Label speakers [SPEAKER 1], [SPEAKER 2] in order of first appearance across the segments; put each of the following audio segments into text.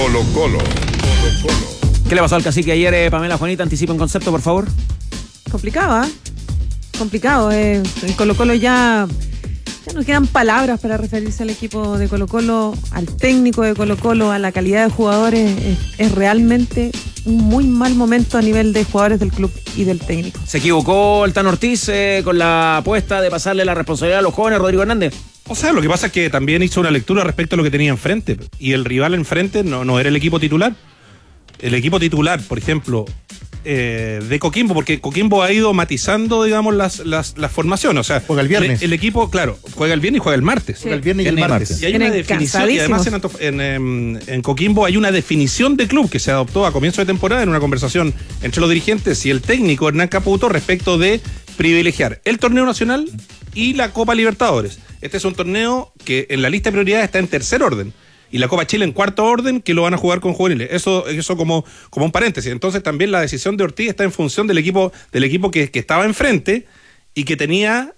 [SPEAKER 1] Colo-Colo.
[SPEAKER 2] ¿Qué le pasó al cacique ayer, Pamela Juanita? Anticipa un concepto, por favor.
[SPEAKER 3] Complicado, ¿eh? Complicado. En Colo-Colo ya no quedan palabras para referirse al equipo de Colo-Colo, al técnico de Colo-Colo, a la calidad de jugadores. Es realmente un muy mal momento a nivel de jugadores del club y del técnico.
[SPEAKER 2] ¿Se equivocó el Tan Ortiz con la apuesta de pasarle la responsabilidad a los jóvenes, Rodrigo Hernández?
[SPEAKER 4] O sea, lo que pasa es que también hizo una lectura respecto a lo que tenía enfrente. Y el rival enfrente no era el equipo titular. El equipo titular, por ejemplo, de Coquimbo, porque Coquimbo ha ido matizando, digamos, las formaciones. O sea,
[SPEAKER 5] juega el viernes.
[SPEAKER 4] El equipo, claro, juega el viernes y juega el martes.
[SPEAKER 5] Sí. Juega el viernes y el martes.
[SPEAKER 4] Y hay una definición, y además en Coquimbo hay una definición de club que se adoptó a comienzo de temporada en una conversación entre los dirigentes y el técnico Hernán Caputo respecto de privilegiar el torneo nacional y la Copa Libertadores. Este es un torneo que en la lista de prioridades está en tercer orden. Y la Copa Chile en cuarto orden, que lo van a jugar con juveniles. Eso como un paréntesis. Entonces también la decisión de Ortiz está en función del equipo que estaba enfrente y que tenía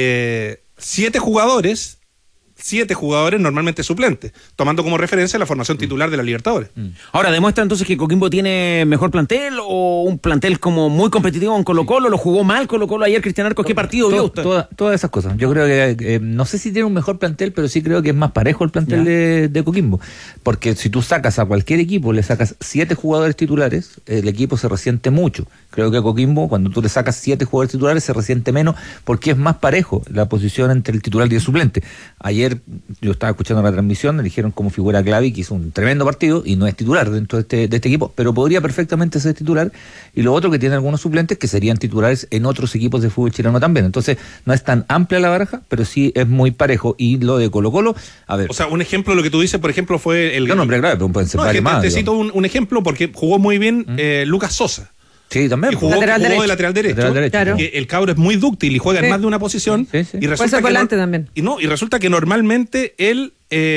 [SPEAKER 4] 7 jugadores normalmente suplentes, tomando como referencia la formación titular de la Libertadores.
[SPEAKER 2] Ahora, ¿demuestra entonces que Coquimbo tiene mejor plantel o un plantel como muy competitivo en Colo-Colo? ¿Lo jugó mal Colo-Colo ayer, Cristian Arcos? ¿Qué partido vio usted?
[SPEAKER 6] Todas esas cosas. Yo creo que, no sé si tiene un mejor plantel, pero sí creo que es más parejo el plantel de Coquimbo. Porque si tú sacas a cualquier equipo, le sacas 7 jugadores titulares, el equipo se resiente mucho. Creo que a Coquimbo, cuando tú le sacas 7 jugadores titulares, se resiente menos porque es más parejo la posición entre el titular y el suplente. Ayer yo estaba escuchando la transmisión, eligieron como figura clave, que hizo un tremendo partido y no es titular dentro de este equipo, pero podría perfectamente ser titular. Y lo otro, que tiene algunos suplentes que serían titulares en otros equipos de fútbol chileno también. Entonces no es tan amplia la baraja, pero sí es muy parejo. Y lo de Colo-Colo, a ver.
[SPEAKER 4] O sea, un ejemplo de lo que tú dices, por ejemplo, fue el...
[SPEAKER 6] No, nombre grave, pero pueden ser varios más.
[SPEAKER 4] Te cito un ejemplo porque jugó muy bien Lucas Sosa.
[SPEAKER 6] Sí, también.
[SPEAKER 4] Y jugó de lateral derecho.
[SPEAKER 3] Claro.
[SPEAKER 4] El cabro es muy dúctil y juega en más de una posición.
[SPEAKER 6] Sí.
[SPEAKER 4] Y resulta
[SPEAKER 3] puede ser volante también.
[SPEAKER 4] Y resulta que normalmente él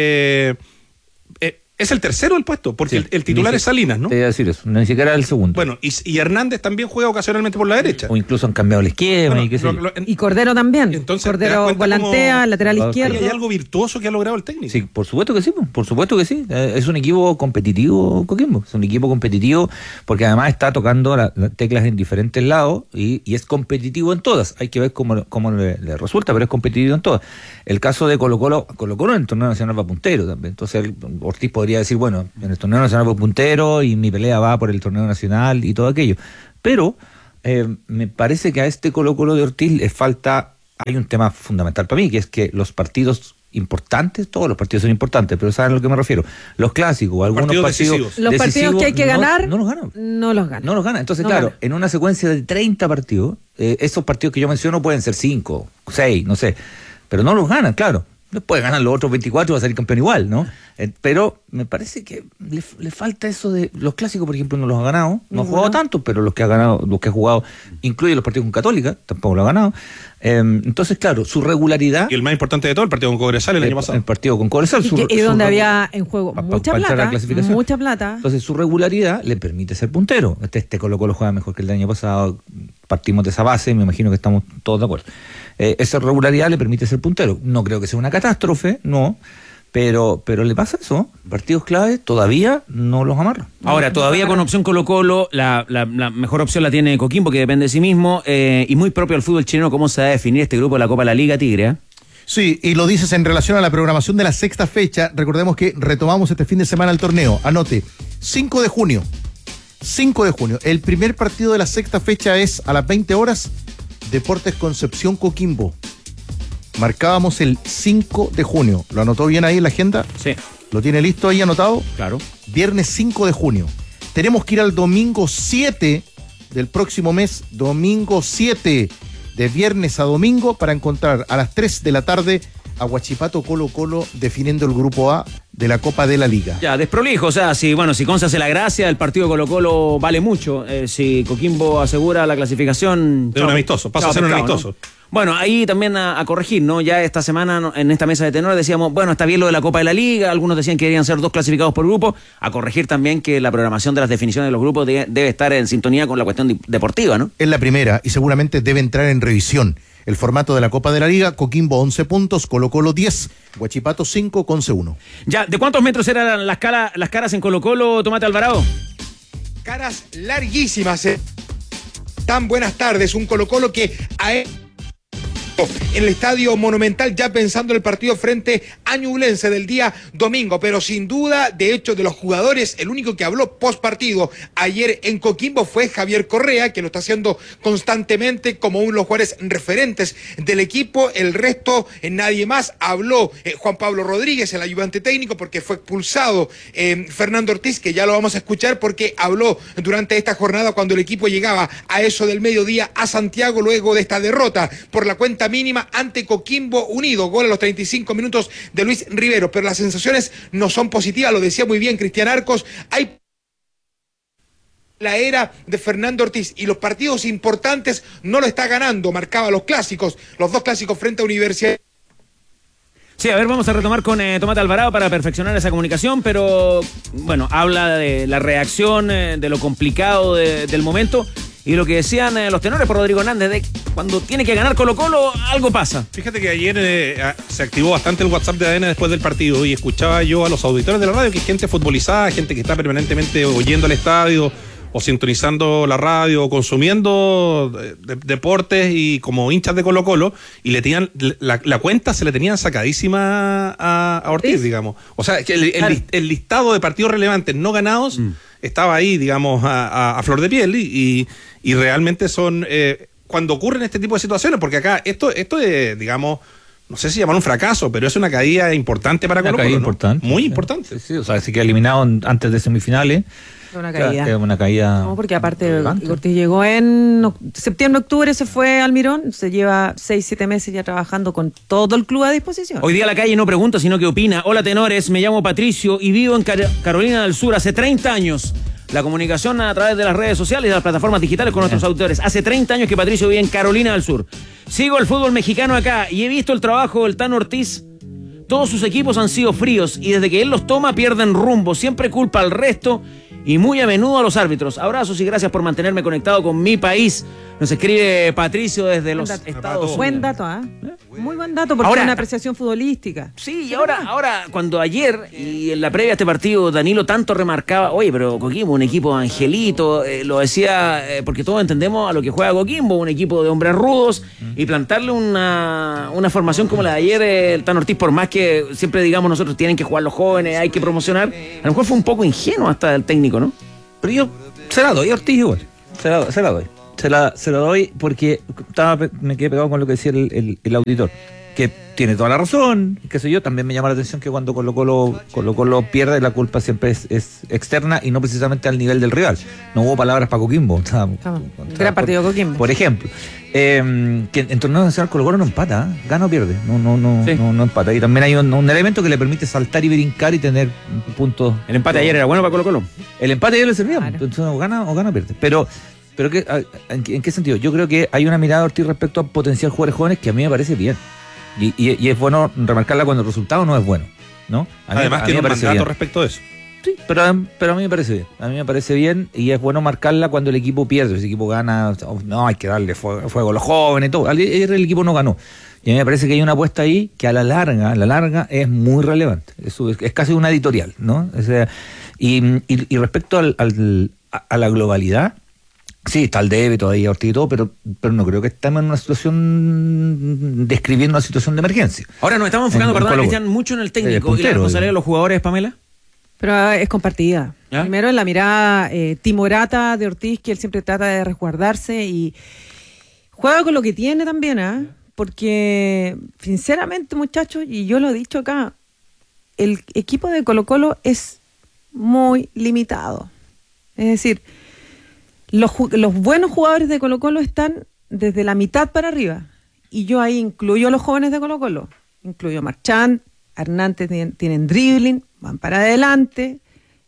[SPEAKER 4] es el tercero del puesto, porque el titular es Salinas, ¿no?
[SPEAKER 6] Te iba a decir eso, ni siquiera el segundo.
[SPEAKER 4] Bueno, y Hernández también juega ocasionalmente por la derecha.
[SPEAKER 6] O incluso han cambiado el esquema.
[SPEAKER 4] Bueno,
[SPEAKER 6] y qué sé yo.
[SPEAKER 3] Y Cordero también.
[SPEAKER 4] Entonces,
[SPEAKER 3] Cordero volantea, lateral izquierdo.
[SPEAKER 4] Hay algo virtuoso que ha logrado el técnico.
[SPEAKER 6] Sí, por supuesto que sí, por supuesto que sí. Es un equipo competitivo, Coquimbo. Es un equipo competitivo porque además está tocando las teclas en diferentes lados y es competitivo en todas. Hay que ver cómo le resulta, pero es competitivo en todas. El caso de Colo-Colo en el torneo nacional va puntero también. Entonces Ortiz podría decir, bueno, en el torneo nacional va puntero y mi pelea va por el torneo nacional y todo aquello. Pero me parece que a este Colo-Colo de Ortiz le falta, hay un tema fundamental para mí, que es que los partidos importantes, todos los partidos son importantes, pero ¿saben a lo que me refiero? Los clásicos, algunos partidos
[SPEAKER 3] los partidos que hay que ganar,
[SPEAKER 6] no los gana. Entonces, claro, en una secuencia de 30 partidos, esos partidos que yo menciono pueden ser 5, 6, no sé, pero no los ganan, claro. Después ganan los otros 24 y va a salir campeón igual, ¿no? Pero me parece que le falta eso de... Los clásicos, por ejemplo, no los ha ganado. No ha jugado tanto, pero los que ha jugado, incluye los partidos con Católica, tampoco lo ha ganado. Entonces, claro, su regularidad...
[SPEAKER 4] Y el más importante de todo, el partido con Cobresal el año pasado.
[SPEAKER 6] El partido con Cobresal.
[SPEAKER 3] Y donde había en juego mucha plata.
[SPEAKER 6] Entonces, su regularidad le permite ser puntero. Este Colo-Colo juega mejor que el del año pasado. Partimos de esa base, me imagino que estamos todos de acuerdo. Esa regularidad le permite ser puntero. No creo que sea una catástrofe, no, pero le pasa eso. Partidos claves todavía no los amarra.
[SPEAKER 2] Ahora, todavía con opción Colo-Colo, la mejor opción la tiene Coquimbo, que depende de sí mismo, y muy propio al fútbol chileno, cómo se va a definir este grupo de la Copa de la Liga Tigre.
[SPEAKER 5] Sí, y lo dices en relación a la programación de la sexta fecha. Recordemos que retomamos este fin de semana el torneo. Anote, 5 de junio. El primer partido de la sexta fecha es a las 20 horas, Deportes Concepción Coquimbo. Marcábamos el 5 de junio. ¿Lo anotó bien ahí en la agenda?
[SPEAKER 2] Sí.
[SPEAKER 5] ¿Lo tiene listo ahí anotado?
[SPEAKER 2] Claro.
[SPEAKER 5] Viernes 5 de junio. Tenemos que ir al domingo 7 del próximo mes. Domingo 7, de viernes a domingo, para encontrar a las 3 de la tarde a Huachipato Colo-Colo definiendo el grupo A de la Copa de la Liga.
[SPEAKER 2] Ya, desprolijo, o sea, si Conce hace la gracia, el partido Colo-Colo vale mucho. Si Coquimbo asegura la clasificación...
[SPEAKER 4] De un amistoso, pasa a ser un amistoso.
[SPEAKER 2] ¿No? Bueno, ahí también a corregir, ¿no? Ya esta semana en esta mesa de tenores decíamos, bueno, está bien lo de la Copa de la Liga, algunos decían que deberían ser 2 clasificados por grupo, a corregir también que la programación de las definiciones de los grupos debe estar en sintonía con la cuestión deportiva, ¿no?
[SPEAKER 5] Es la primera y seguramente debe entrar en revisión. el formato de la Copa de la Liga. Coquimbo 11 puntos, Colo-Colo 10, Huachipato 5 con C1.
[SPEAKER 2] Ya, ¿de cuántos metros eran las caras en Colo-Colo, Tomate Alvarado?
[SPEAKER 1] Caras larguísimas. Tan buenas tardes, un Colo-Colo que en el Estadio Monumental, ya pensando en el partido frente a Ñublense del día domingo, pero sin duda, de hecho, de los jugadores, el único que habló post partido ayer en Coquimbo fue Javier Correa, que lo está haciendo constantemente como uno de los jugadores referentes del equipo. El resto, nadie más. Habló Juan Pablo Rodríguez, el ayudante técnico, porque fue expulsado Fernando Ortiz, que ya lo vamos a escuchar porque habló durante esta jornada cuando el equipo llegaba a eso del mediodía a Santiago luego de esta derrota por la cuenta mínima ante Coquimbo Unido. Gol a los 35 minutos de Luis Rivero, pero las sensaciones no son positivas, lo decía muy bien Cristian Arcos. Hay la era de Fernando Ortiz y los partidos importantes no lo está ganando. Marcaba los clásicos, los 2 clásicos frente a Universidad.
[SPEAKER 2] Sí, a ver, vamos a retomar con Tomate Alvarado para perfeccionar esa comunicación, pero bueno, habla de la reacción, de lo complicado del momento. Y lo que decían los tenores por Rodrigo Hernández, de cuando tiene que ganar Colo-Colo, algo pasa.
[SPEAKER 4] Fíjate que ayer se activó bastante el WhatsApp de ADN después del partido y escuchaba yo a los auditores de la radio, que hay gente futbolizada, gente que está permanentemente oyendo el estadio o sintonizando la radio o consumiendo deportes y como hinchas de Colo-Colo, y le tenían la cuenta se le tenían sacadísima a Ortiz, ¿sí? Digamos. O sea, que el listado de partidos relevantes no ganados estaba ahí, digamos, a flor de piel y realmente son cuando ocurren este tipo de situaciones, porque acá esto es, digamos, no sé si llamar un fracaso, pero es una caída importante para Colo-Colo, ¿no?
[SPEAKER 6] Importante.
[SPEAKER 4] Muy importante.
[SPEAKER 6] Sí, o sea, se queda eliminado antes de semifinales.
[SPEAKER 3] Una caída.
[SPEAKER 6] Claro, una caída.
[SPEAKER 3] No, porque aparte Ortiz llegó en septiembre, octubre, se fue al Mirón, se lleva 6-7 meses ya trabajando con todo el club a disposición.
[SPEAKER 2] Hoy día la calle no pregunta, sino que opina. Hola, tenores, me llamo Patricio y vivo en Carolina del Sur hace 30 años. La comunicación a través de las redes sociales y de las plataformas digitales con nuestros auditores. Hace 30 años que Patricio vive en Carolina del Sur. Sigo el fútbol mexicano acá y he visto el trabajo del Tano Ortiz. Todos sus equipos han sido fríos y desde que él los toma pierden rumbo. Siempre culpa al resto y muy a menudo a los árbitros. Abrazos y gracias por mantenerme conectado con mi país. Nos escribe Patricio desde los Estados Unidos.
[SPEAKER 3] Buen dato, ¿ah? Muy buen dato porque
[SPEAKER 2] Ahora,
[SPEAKER 3] es una apreciación futbolística.
[SPEAKER 2] Sí, y ahora cuando ayer y en la previa a este partido Danilo tanto remarcaba, oye, pero Coquimbo, un equipo angelito, lo decía porque todos entendemos a lo que juega Coquimbo, un equipo de hombres rudos, y plantarle una formación como la de ayer, el Tano Ortiz, por más que siempre digamos nosotros tienen que jugar los jóvenes, hay que promocionar, a lo mejor fue un poco ingenuo hasta el técnico, ¿no?
[SPEAKER 6] Pero yo se la doy a Ortiz igual. Se la doy. Se la doy porque me quedé pegado con lo que decía el auditor, que tiene toda la razón, qué sé yo. También me llama la atención que cuando Colo-Colo pierde, la culpa siempre es externa y no precisamente al nivel del rival. No hubo palabras para Coquimbo.
[SPEAKER 3] Gran partido Coquimbo.
[SPEAKER 6] Por ejemplo, que en torneo nacional Colo-Colo no empata, gana o pierde, no empata. Y también hay un elemento que le permite saltar y brincar y tener puntos.
[SPEAKER 2] El empate ayer era bueno para Colo-Colo.
[SPEAKER 6] El empate ayer le servía,
[SPEAKER 3] claro.
[SPEAKER 6] Entonces o gana o pierde. Pero ¿en qué sentido? Yo creo que hay una mirada de Ortiz respecto a potenciar jugadores jóvenes que a mí me parece bien. Y es bueno remarcarla cuando el resultado no es bueno, ¿no?
[SPEAKER 4] Además tiene un mandato respecto de eso.
[SPEAKER 6] Sí, pero a mí me parece bien. A mí me parece bien y es bueno marcarla cuando el equipo pierde. Si el equipo gana, no, hay que darle fuego a los jóvenes y todo. Ayer el equipo no ganó. Y a mí me parece que hay una apuesta ahí que a la larga es muy relevante. Eso es casi una editorial, ¿no? O sea, y respecto a la globalidad, sí, está el debe todavía Ortiz y todo, pero no creo que estemos en una situación describiendo una situación de emergencia.
[SPEAKER 2] Ahora nos estamos enfocando, Cristian, mucho en el técnico y la responsabilidad de los jugadores, Pamela.
[SPEAKER 3] Pero es compartida.
[SPEAKER 2] ¿Ya?
[SPEAKER 3] Primero en la mirada timorata de Ortiz, que él siempre trata de resguardarse y juega con lo que tiene también, ¿ah? Porque sinceramente, muchachos, y yo lo he dicho acá, el equipo de Colo-Colo es muy limitado. Es decir, los buenos jugadores de Colo-Colo están desde la mitad para arriba. Y yo ahí incluyo a los jóvenes de Colo-Colo. Incluyo a Marchand, Hernández, tienen dribbling, van para adelante,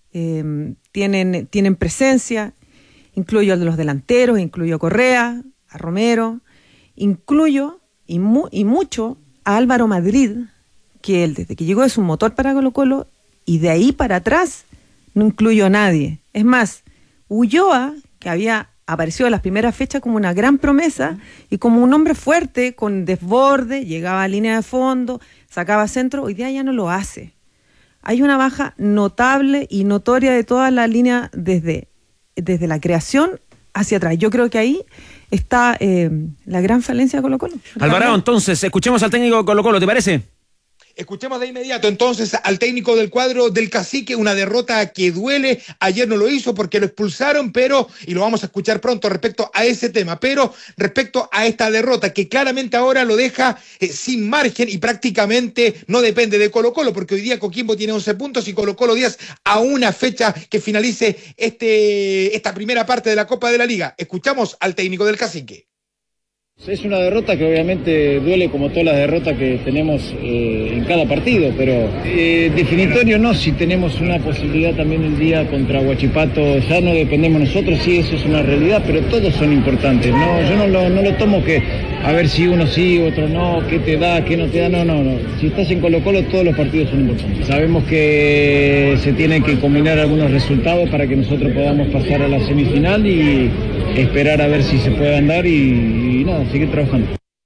[SPEAKER 3] tienen presencia. Incluyo a los delanteros, incluyo a Correa, a Romero. Incluyo y mucho a Álvaro Madrid, que él desde que llegó es un motor para Colo-Colo y de ahí para atrás no incluyo a nadie. Es más, Ulloa, que había apareció en las primeras fechas como una gran promesa y como un hombre fuerte, con desborde, llegaba a línea de fondo, sacaba centro, hoy día ya no lo hace. Hay una baja notable y notoria de toda la línea desde la creación hacia atrás. Yo creo que ahí está la gran falencia de Colo-Colo.
[SPEAKER 2] Alvarado, entonces, escuchemos al técnico de Colo-Colo, ¿te parece?
[SPEAKER 1] Escuchemos de inmediato entonces al técnico del cuadro del Cacique, una derrota que duele. Ayer no lo hizo porque lo expulsaron, y lo vamos a escuchar pronto respecto a ese tema, pero respecto a esta derrota que claramente ahora lo deja sin margen y prácticamente no depende de Colo-Colo, porque hoy día Coquimbo tiene 11 puntos y Colo-Colo 10 a una fecha que finalice esta primera parte de la Copa de la Liga. Escuchamos al técnico del Cacique.
[SPEAKER 7] Es una derrota que obviamente duele como todas las derrotas que tenemos en cada partido, pero definitorio no, si tenemos una posibilidad también el día contra Huachipato, ya no dependemos nosotros, sí, eso es una realidad, pero todos son importantes, ¿no? Yo no lo tomo que a ver si uno sí, otro no, qué te da, qué no te da, no. Si estás en Colo-Colo, todos los partidos son importantes. Sabemos que se tienen que combinar algunos resultados para que nosotros podamos pasar a la semifinal y esperar a ver si se puede andar y nada, seguir trabajando.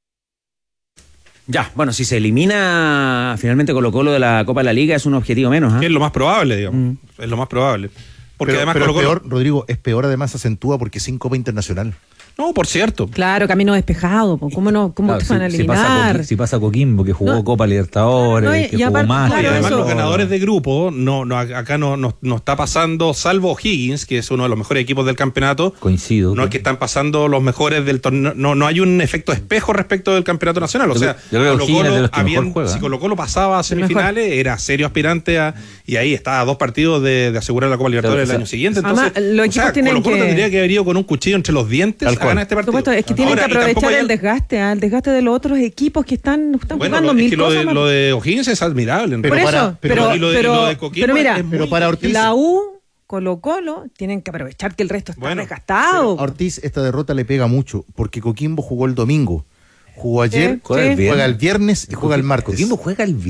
[SPEAKER 2] Ya, bueno, si se elimina finalmente Colo-Colo de la Copa de la Liga es un objetivo menos.
[SPEAKER 4] Que es lo más probable, digamos. Es lo más probable. Porque además
[SPEAKER 5] pero
[SPEAKER 4] Colo-Colo...
[SPEAKER 5] es peor, Rodrigo, es peor, además acentúa porque sin Copa Internacional.
[SPEAKER 4] No, por cierto.
[SPEAKER 3] Claro, camino despejado, ¿cómo
[SPEAKER 6] Claro,
[SPEAKER 3] te van a eliminar?
[SPEAKER 6] Si pasa Coquimbo, que jugó Copa Libertadores, que jugó más.
[SPEAKER 3] claro,
[SPEAKER 4] Y además
[SPEAKER 3] eso.
[SPEAKER 4] los ganadores de grupo, acá no está pasando, salvo O'Higgins, que es uno de los mejores equipos del campeonato.
[SPEAKER 6] Coincido.
[SPEAKER 4] No es que están pasando los mejores del torneo, no hay un efecto espejo respecto del campeonato nacional. O sea,
[SPEAKER 6] yo creo que O'Higgins es de los que mejor juega.
[SPEAKER 4] Si Colo-Colo pasaba a semifinales, era serio aspirante y ahí estaba a 2 partidos de asegurar la Copa Libertadores el año siguiente. Entonces,
[SPEAKER 3] además, los equipos tienen
[SPEAKER 4] Colo-Colo
[SPEAKER 3] que...
[SPEAKER 4] tendría que haber ido con un cuchillo entre los dientes a ganar este partido.
[SPEAKER 3] Por supuesto, es que tienen
[SPEAKER 4] Ahora,
[SPEAKER 3] que aprovechar
[SPEAKER 4] el
[SPEAKER 3] desgaste de los otros equipos que están jugando
[SPEAKER 4] es
[SPEAKER 3] mil
[SPEAKER 4] que
[SPEAKER 3] cosas.
[SPEAKER 4] lo de O'Higgins es admirable.
[SPEAKER 3] Por eso, pero
[SPEAKER 4] de Coquimbo
[SPEAKER 3] mira,
[SPEAKER 4] es muy
[SPEAKER 5] pero para Ortiz,
[SPEAKER 3] la U, Colo-Colo, tienen que aprovechar que el resto está desgastado.
[SPEAKER 5] a Ortiz esta derrota le pega mucho porque Coquimbo jugó el domingo. Jugó ayer,
[SPEAKER 3] Sí.
[SPEAKER 5] juega el viernes y juega el martes.
[SPEAKER 6] Coquimbo juega el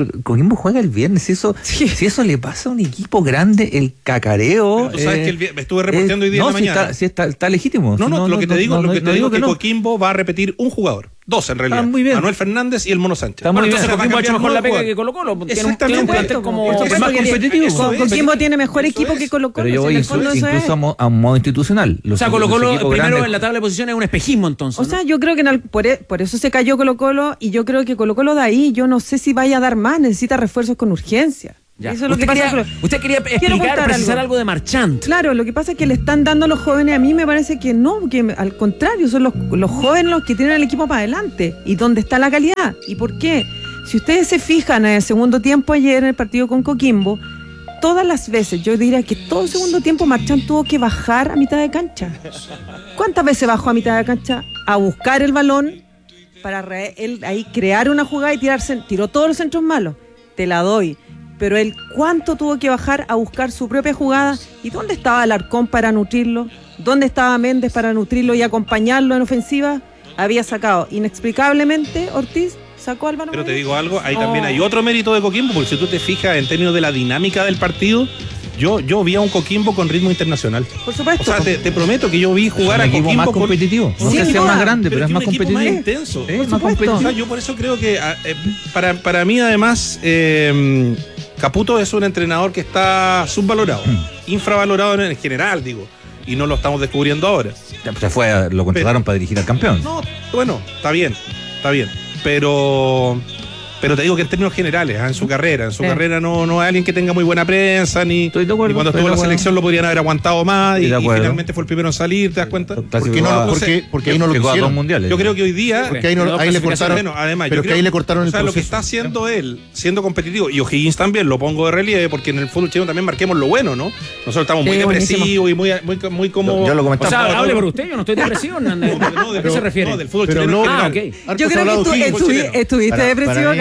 [SPEAKER 6] viernes. Si eso le pasa a un equipo grande, el cacareo.
[SPEAKER 4] Pero tú sabes que me estuve reporteando hoy día en la mañana.
[SPEAKER 6] Está legítimo.
[SPEAKER 4] Lo que te digo es que
[SPEAKER 6] no.
[SPEAKER 4] Coquimbo va a repetir un jugador. 2 en realidad.
[SPEAKER 6] Muy bien.
[SPEAKER 4] Manuel Fernández y el Mono Sánchez.
[SPEAKER 6] Está muy bien.
[SPEAKER 2] Entonces Coquimbo ha hecho mejor la pega que Colo-Colo. Tiene un plantel como
[SPEAKER 3] Por
[SPEAKER 2] más
[SPEAKER 3] supuesto que
[SPEAKER 2] competitivo.
[SPEAKER 3] Coquimbo tiene mejor equipo que Colo-Colo.
[SPEAKER 6] Pero yo voy
[SPEAKER 3] en el fondo eso es.
[SPEAKER 6] incluso a un modo institucional.
[SPEAKER 2] O sea, Colo-Colo primero en la tabla de posiciones es un espejismo entonces.
[SPEAKER 3] O sea, yo creo que por eso se cayó Colo-Colo y yo creo que Colo-Colo de ahí, yo no sé si vaya a dar más, necesita refuerzos con urgencia.
[SPEAKER 2] Ya.
[SPEAKER 3] Eso es lo que pasa.
[SPEAKER 2] Usted quería precisar algo de Marchand.
[SPEAKER 3] Claro, lo que pasa es que le están dando a los jóvenes, a mí me parece que no, que al contrario, son los jóvenes los que tienen el equipo para adelante. ¿Y dónde está la calidad? ¿Y por qué? Si ustedes se fijan en el segundo tiempo ayer en el partido con Coquimbo, todas las veces, yo diría que todo el segundo tiempo Marchand tuvo que bajar a mitad de cancha. ¿Cuántas veces bajó a mitad de cancha? A buscar el balón para él ahí crear una jugada y tiró todos los centros malos. Te la doy. Pero él, ¿cuánto tuvo que bajar a buscar su propia jugada? ¿Y dónde estaba Alarcón para nutrirlo? ¿Dónde estaba Méndez para nutrirlo y acompañarlo en ofensiva? Había sacado inexplicablemente Ortiz, sacó al Álvaro.
[SPEAKER 4] Pero te digo algo, ahí también hay otro mérito de Coquimbo, porque si tú te fijas en términos de la dinámica del partido, yo vi a un Coquimbo con ritmo internacional.
[SPEAKER 3] Por supuesto.
[SPEAKER 4] O sea, te prometo que yo vi jugar a Coquimbo
[SPEAKER 6] más competitivo. No
[SPEAKER 3] Sí,
[SPEAKER 6] sé si es más grande, pero es
[SPEAKER 4] un
[SPEAKER 6] más
[SPEAKER 4] equipo
[SPEAKER 6] competitivo.
[SPEAKER 4] más intenso.
[SPEAKER 6] Es más
[SPEAKER 3] supuesto.
[SPEAKER 6] competitivo.
[SPEAKER 4] O sea, yo por eso creo que para mí además Caputo es un entrenador que está subvalorado, infravalorado en general, digo, y no lo estamos descubriendo ahora.
[SPEAKER 6] Lo contrataron para dirigir al campeón.
[SPEAKER 4] No, bueno, está bien, pero te digo que en términos generales, en su carrera no es alguien que tenga muy buena prensa, ni
[SPEAKER 6] Estoy de acuerdo,
[SPEAKER 4] y cuando
[SPEAKER 6] estoy
[SPEAKER 4] estuvo en
[SPEAKER 6] de
[SPEAKER 4] la
[SPEAKER 6] acuerdo.
[SPEAKER 4] selección lo podrían haber aguantado más y
[SPEAKER 6] Estoy de acuerdo.
[SPEAKER 4] finalmente fue el primero en salir, ¿te das cuenta?
[SPEAKER 5] ¿Por qué no? Porque ahí no lo
[SPEAKER 6] Llegó a 2
[SPEAKER 5] quisieron.
[SPEAKER 6] mundiales.
[SPEAKER 4] Yo creo que hoy día
[SPEAKER 5] Porque ahí le cortaron.
[SPEAKER 4] bueno, además,
[SPEAKER 5] pero
[SPEAKER 4] yo
[SPEAKER 5] que
[SPEAKER 4] creo-
[SPEAKER 5] ahí le cortaron el
[SPEAKER 4] o sea, lo que
[SPEAKER 5] proceso.
[SPEAKER 4] está haciendo él, siendo competitivo, y O'Higgins también lo pongo de relieve, porque en el fútbol chileno también marquemos lo bueno, ¿no? Nosotros estamos muy
[SPEAKER 3] Sí,
[SPEAKER 4] depresivos y muy como...
[SPEAKER 6] Yo lo
[SPEAKER 2] O
[SPEAKER 6] comentaba.
[SPEAKER 2] sea, hable por usted, yo no estoy depresivo. ¿A qué se refiere?
[SPEAKER 4] No, del fútbol
[SPEAKER 5] Pero
[SPEAKER 4] chileno
[SPEAKER 5] no,
[SPEAKER 4] en general.
[SPEAKER 2] ok.
[SPEAKER 3] Yo creo que
[SPEAKER 4] fútbol chileno.
[SPEAKER 3] estuviste depresivo,
[SPEAKER 5] para mí,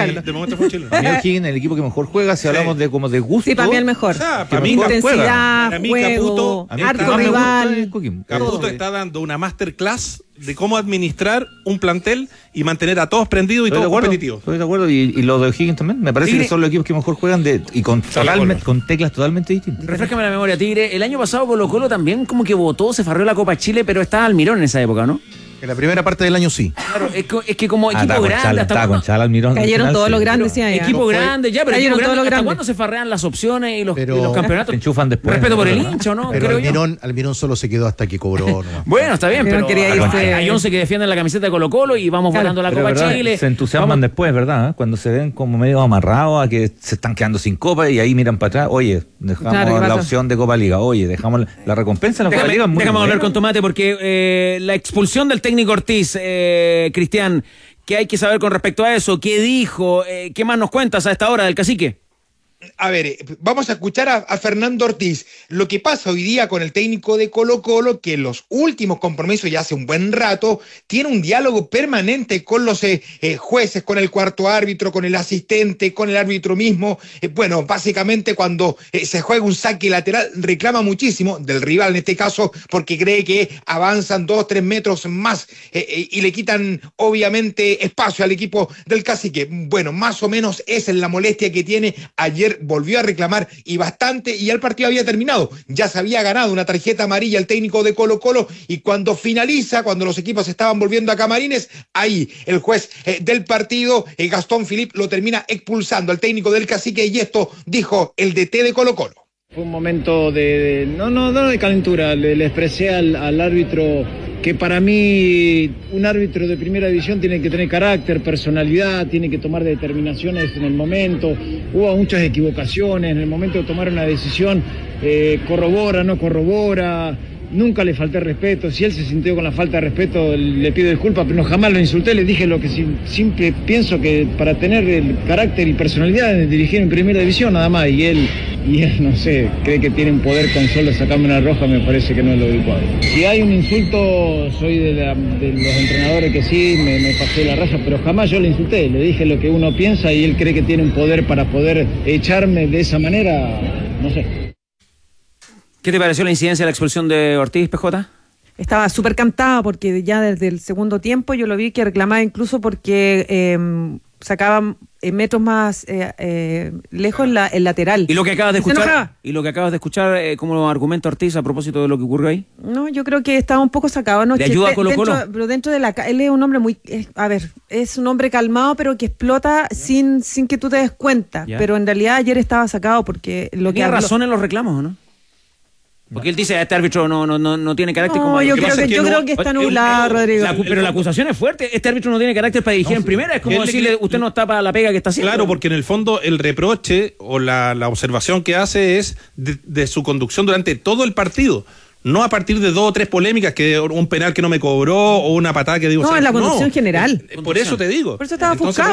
[SPEAKER 4] De momento fue chileno.
[SPEAKER 6] Para mí O'Higgins es el equipo que mejor juega si hablamos de como de gusto.
[SPEAKER 3] Sí, para mí el mejor.
[SPEAKER 4] O sea, para mí
[SPEAKER 3] intensidad,
[SPEAKER 4] para mí
[SPEAKER 3] juego,
[SPEAKER 4] Caputo,
[SPEAKER 3] arco rival.
[SPEAKER 4] Caputo está dando una masterclass de cómo administrar un plantel y mantener a todos prendidos y todos competitivos.
[SPEAKER 6] Estoy de acuerdo, y los de O'Higgins también. Me parece que son los equipos que mejor juegan y con teclas totalmente distintas.
[SPEAKER 2] Refrescame la memoria, Tigre. El año pasado Colo-Colo también como que votó, se farreó la Copa Chile, pero estaba Almirón en esa época, ¿no?
[SPEAKER 5] En la primera parte del año sí.
[SPEAKER 2] Claro, es que como equipo grande...
[SPEAKER 3] Cayeron todos los grandes, sí.
[SPEAKER 2] Equipo grande, ya, pero
[SPEAKER 3] cayeron todos los
[SPEAKER 2] ¿hasta
[SPEAKER 3] grandes.
[SPEAKER 2] cuándo se farrean las opciones y los campeonatos?
[SPEAKER 6] Se enchufan después.
[SPEAKER 2] Respeto por el hincha, ¿no?
[SPEAKER 5] Pero
[SPEAKER 2] Creo yo.
[SPEAKER 5] Almirón solo se quedó hasta que cobró. Nomás.
[SPEAKER 2] Bueno, está bien, pero
[SPEAKER 3] quería irse.
[SPEAKER 2] hay 11 que defienden la camiseta de Colo-Colo y vamos votando la Copa Chile.
[SPEAKER 6] Se entusiasman después, ¿verdad? Cuando se ven como medio amarrados a que se están quedando sin Copa y ahí miran para atrás. Oye, dejamos la opción de Copa Liga. Oye, dejamos la recompensa en la Copa Liga.
[SPEAKER 2] Déjame hablar con Tomate porque la expulsión del técnico Ortiz, Cristian, ¿qué hay que saber con respecto a eso? ¿Qué dijo? ¿Qué más nos cuentas a esta hora del Cacique?
[SPEAKER 1] A ver, vamos a escuchar a Fernando Ortiz. Lo que pasa hoy día con el técnico de Colo-Colo, que en los últimos compromisos ya hace un buen rato, tiene un diálogo permanente con los jueces, con el cuarto árbitro, con el asistente, con el árbitro mismo. Bueno, básicamente cuando se juega un saque lateral, reclama muchísimo del rival en este caso, porque cree que avanzan 2-3 metros más y le quitan obviamente espacio al equipo del Cacique. Bueno, más o menos esa es la molestia que tiene. Ayer volvió a reclamar y bastante, y el partido había terminado. Ya se había ganado una tarjeta amarilla el técnico de Colo-Colo, y cuando finaliza, cuando los equipos estaban volviendo a camarines, ahí el juez del partido, Gastón Philippe, lo termina expulsando al técnico del Cacique, y esto dijo el DT de Colo-Colo.
[SPEAKER 7] Fue un momento no de calentura, le expresé al árbitro que para mí un árbitro de primera división tiene que tener carácter, personalidad, tiene que tomar determinaciones en el momento. Hubo muchas equivocaciones, en el momento de tomar una decisión, corrobora, no corrobora. Nunca le falté respeto. Si él se sintió con la falta de respeto, le pido disculpas, pero jamás lo insulté. Le dije lo que siempre pienso, que para tener el carácter y personalidad de dirigir en primera división, nada más. Y él, no sé, cree que tiene un poder con solo sacarme una roja, me parece que no es lo adecuado. Si hay un insulto, soy de los entrenadores que sí, me pasé la raya, pero jamás yo le insulté. Le dije lo que uno piensa y él cree que tiene un poder para poder echarme de esa manera, no sé.
[SPEAKER 2] ¿Qué te pareció la incidencia de la expulsión de Ortiz, PJ?
[SPEAKER 3] Estaba súper cantada porque ya desde el segundo tiempo yo lo vi que reclamaba incluso porque sacaban metros más lejos el lateral.
[SPEAKER 2] ¿Y lo que acabas de escuchar, cómo argumenta Ortiz a propósito de lo que ocurrió ahí?
[SPEAKER 3] No, yo creo que estaba un poco sacado. ¿No?
[SPEAKER 2] ¿Le ayuda a Colo-Colo?
[SPEAKER 3] Pero dentro de él es un hombre muy... es un hombre calmado, pero que explota sin que tú te des cuenta. Ya. Pero en realidad ayer estaba sacado porque lo que
[SPEAKER 2] ¿Tiene razón en los reclamos o no? Porque él dice, este árbitro no tiene carácter como...
[SPEAKER 3] yo creo que está nublado, Rodrigo.
[SPEAKER 2] Pero la acusación es fuerte. Este árbitro no tiene carácter para dirigir en primera. Es como decirle, usted no está para la pega que está haciendo.
[SPEAKER 4] Claro, porque en el fondo el reproche o la observación que hace es de su conducción durante todo el partido. No a partir de 2 o 3 polémicas, que un penal que no me cobró o una patada que digo...
[SPEAKER 3] No, en la conducción general.
[SPEAKER 4] Por eso te digo.
[SPEAKER 3] Por eso estaba ofuscado.